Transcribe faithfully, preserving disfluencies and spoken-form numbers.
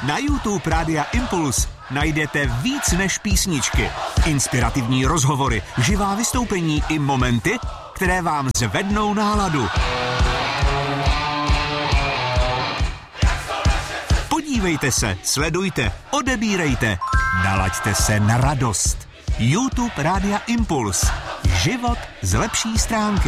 Na YouTube Rádia Impuls najdete víc než písničky. Inspirativní rozhovory, živá vystoupení i momenty, které vám zvednou náladu. Podívejte se, sledujte, odebírejte, nalaďte se na radost. YouTube Rádia Impuls. Život z lepší stránky.